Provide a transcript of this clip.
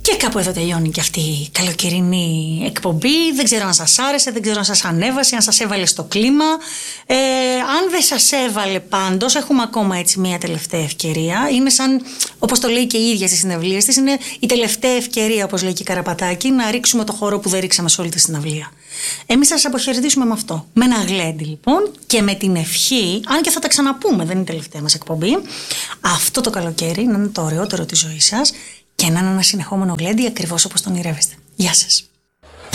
Και κάπου εδώ τελειώνει και αυτή η καλοκαιρινή εκπομπή. Δεν ξέρω αν σας άρεσε, δεν ξέρω αν σας ανέβασε, αν σας έβαλε στο κλίμα. Αν δεν σας έβαλε πάντως, έχουμε ακόμα έτσι μια τελευταία ευκαιρία. Είναι σαν, όπως το λέει και η ίδια στις συναυλίες της, είναι η τελευταία ευκαιρία, όπως λέει και η Καραπατάκη, να ρίξουμε το χώρο που δεν ρίξαμε σε όλη τη συναυλία. Εμείς θα σας αποχαιρετήσουμε με αυτό. Με ένα γλέντι λοιπόν και με την ευχή, αν και θα τα ξαναπούμε, δεν είναι η τελευταία μας εκπομπή, αυτό το καλοκαίρι να είναι το ωραιότερο της ζωής σας και να είναι ένα συνεχόμενο γλέντι ακριβώς όπως τον ονειρεύεστε. Γεια σας.